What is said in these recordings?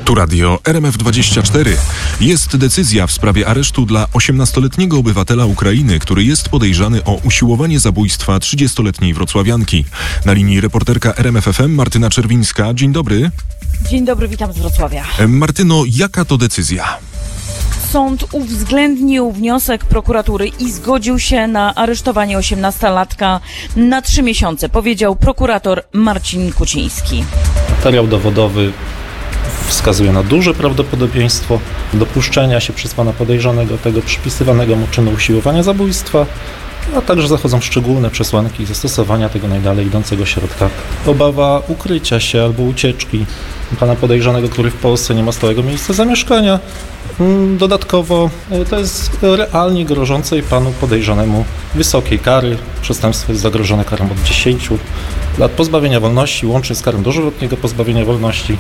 Tu radio RMF24. Jest decyzja w sprawie aresztu dla 18-letniego obywatela Ukrainy, który jest podejrzany o usiłowanie zabójstwa 30-letniej wrocławianki. Na linii reporterka RMF FM Martyna Czerwińska. Dzień dobry. Dzień dobry, witam z Wrocławia. Martyno, jaka to decyzja? Sąd uwzględnił wniosek prokuratury i zgodził się na aresztowanie 18-latka na 3 miesiące, powiedział prokurator Marcin Kuciński. Materiał dowodowy wskazuje na duże prawdopodobieństwo dopuszczenia się przez pana podejrzanego tego przypisywanego mu czynu usiłowania zabójstwa, a także zachodzą szczególne przesłanki zastosowania tego najdalej idącego środka. Obawa ukrycia się albo ucieczki pana podejrzanego, który w Polsce nie ma stałego miejsca zamieszkania. Dodatkowo to jest realnie grożącej panu podejrzanemu wysokiej kary. Przestępstwo jest zagrożone karą od 10 lat pozbawienia wolności, łącznie z karą dożywotniego pozbawienia wolności.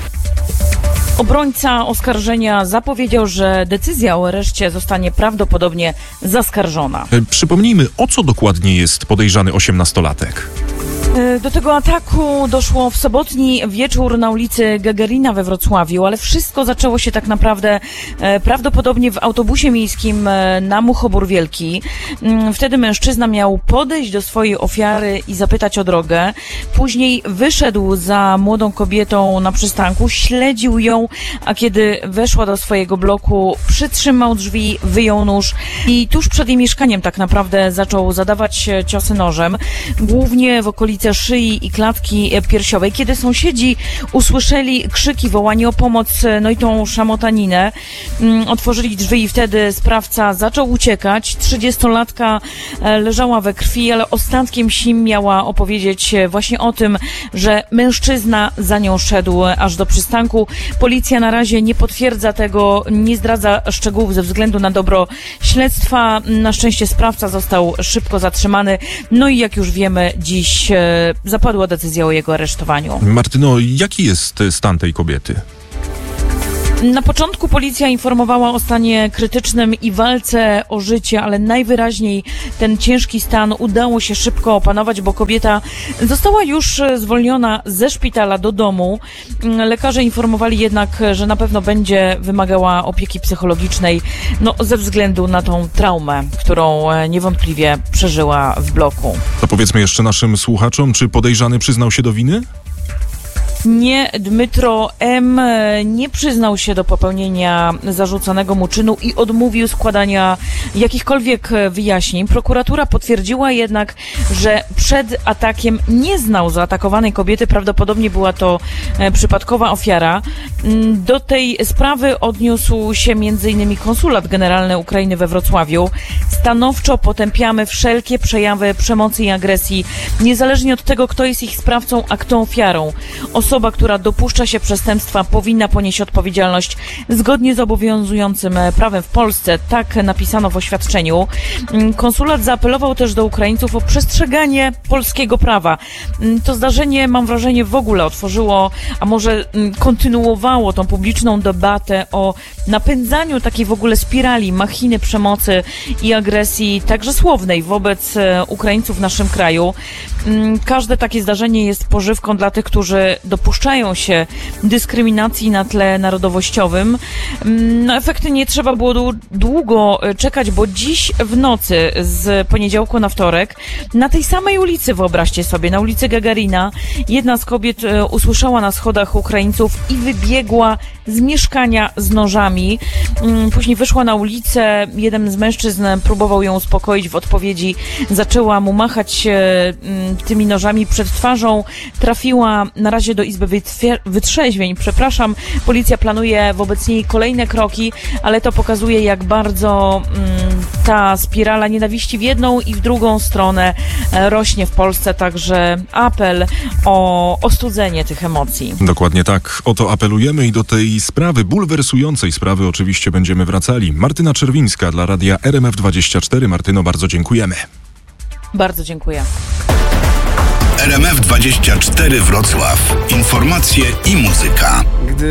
Obrońca oskarżenia zapowiedział, że decyzja o areszcie zostanie prawdopodobnie zaskarżona. Przypomnijmy, o co dokładnie jest podejrzany 18-latek? Do tego ataku doszło w sobotni wieczór na ulicy Gagarina we Wrocławiu, ale wszystko zaczęło się tak naprawdę prawdopodobnie w autobusie miejskim na Muchobór Wielki. Wtedy mężczyzna miał podejść do swojej ofiary i zapytać o drogę. Później wyszedł za młodą kobietą na przystanku, śledził ją, a kiedy weszła do swojego bloku, przytrzymał drzwi, wyjął nóż i tuż przed jej mieszkaniem tak naprawdę zaczął zadawać ciosy nożem, głównie w okolice szyi i klatki piersiowej. Kiedy sąsiedzi usłyszeli krzyki, wołanie o pomoc, no i tą szamotaninę, otworzyli drzwi i wtedy sprawca zaczął uciekać. 30-latka leżała we krwi, ale ostatkiem sim miała opowiedzieć właśnie o tym, że mężczyzna za nią szedł aż do przystanku. Policja na razie nie potwierdza tego, nie zdradza szczegółów ze względu na dobro śledztwa. Na szczęście sprawca został szybko zatrzymany. No i jak już wiemy, dziś zapadła decyzja o jego aresztowaniu. Martyno, jaki jest stan tej kobiety? Na początku policja informowała o stanie krytycznym i walce o życie, ale najwyraźniej ten ciężki stan udało się szybko opanować, bo kobieta została już zwolniona ze szpitala do domu. Lekarze informowali jednak, że na pewno będzie wymagała opieki psychologicznej, ze względu na tą traumę, którą niewątpliwie przeżyła w bloku. To powiedzmy jeszcze naszym słuchaczom, czy podejrzany przyznał się do winy? Nie, Dmytro M. nie przyznał się do popełnienia zarzuconego mu czynu i odmówił składania jakichkolwiek wyjaśnień. Prokuratura potwierdziła jednak, że przed atakiem nie znał zaatakowanej kobiety. Prawdopodobnie była to przypadkowa ofiara. Do tej sprawy odniósł się m.in. konsulat generalny Ukrainy we Wrocławiu. Stanowczo potępiamy wszelkie przejawy przemocy i agresji, niezależnie od tego, kto jest ich sprawcą, a kto ofiarą. Osoba, która dopuszcza się przestępstwa, powinna ponieść odpowiedzialność zgodnie z obowiązującym prawem w Polsce. Tak napisano w oświadczeniu. Konsulat zaapelował też do Ukraińców o przestrzeganie polskiego prawa. To zdarzenie, mam wrażenie, w ogóle otworzyło, a może kontynuowało tą publiczną debatę o napędzaniu takiej w ogóle spirali, machiny przemocy i agresji, także słownej, wobec Ukraińców w naszym kraju. Każde takie zdarzenie jest pożywką dla tych, którzy dopuszczają się dyskryminacji na tle narodowościowym. Na efekty nie trzeba było długo czekać, bo dziś w nocy z poniedziałku na wtorek na tej samej ulicy, wyobraźcie sobie, na ulicy Gagarina, jedna z kobiet usłyszała na schodach Ukraińców i wybiegła z mieszkania z nożami. Później wyszła na ulicę, jeden z mężczyzn próbował ją uspokoić, w odpowiedzi zaczęła mu machać tymi nożami przed twarzą, trafiła na razie do Izby Wytrzeźwień. Policja planuje wobec niej kolejne kroki, ale to pokazuje, jak bardzo ta spirala nienawiści w jedną i w drugą stronę rośnie w Polsce, także apel o ostudzenie tych emocji. Dokładnie tak. O to apelujemy i do tej sprawy, bulwersującej sprawy oczywiście będziemy wracali. Martyna Czerwińska dla radia RMF24. Martyno, bardzo dziękujemy. Bardzo dziękuję. RMF24 Wrocław. Informacje i muzyka.